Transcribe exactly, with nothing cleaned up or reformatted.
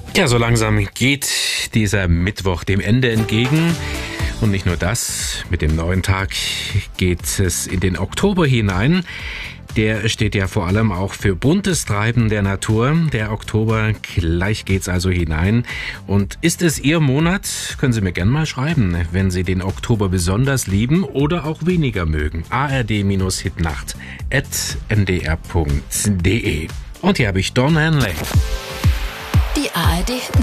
Ja, so langsam geht dieser Mittwoch dem Ende entgegen. Und nicht nur das, mit dem neuen Tag geht es in den Oktober hinein. Der steht ja vor allem auch für buntes Treiben der Natur. Der Oktober, gleich geht's also hinein. Und ist es Ihr Monat? Können Sie mir gerne mal schreiben, wenn Sie den Oktober besonders lieben oder auch weniger mögen. a r d hitnacht at m d r punkt d e. Und hier habe ich Don Henley. Die A R D